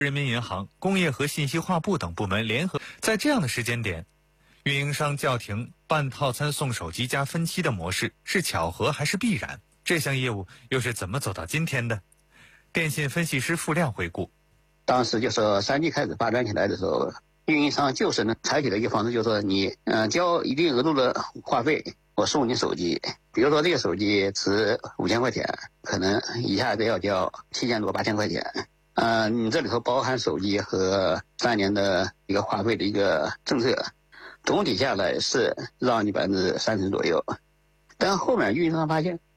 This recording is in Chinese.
人民银行、工业和信息化部等部门联合。在这样的时间点，运营商叫停办套餐送手机加分期的模式是巧合还是必然？这项业务又是怎么走到今天的？电信分析师付亮回顾： 当时就是3G 开始发展起来的时候，运营商就是呢采取了一个方式，就是说你交一定额度的话费，我送你手机。比如说这个手机值5000块钱，可能一下子要交7000多8000块钱。你这里头包含手机和3年的一个话费的一个政策，总体下来是让你30%左右。但后面运营商发现